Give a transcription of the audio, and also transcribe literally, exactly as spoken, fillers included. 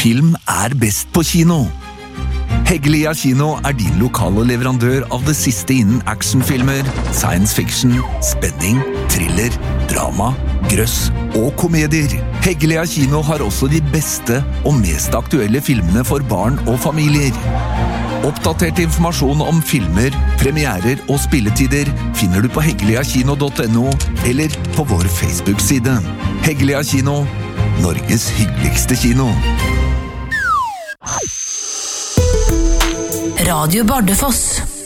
Film er best på kino. Heggelia Kino er din lokale leverandør av det siste innen actionfilmer, science fiction, spenning, thriller, drama, grøss og komedier. Heggelia Kino har også de beste og mest aktuelle filmene for barn og familier. Oppdatert informasjon om filmer, premierer og spilletider finner du på heggelia-kino punktum no eller på vår Facebook-side. Heggelia Kino, Norges hyggeligste kino. Radio Bardufoss.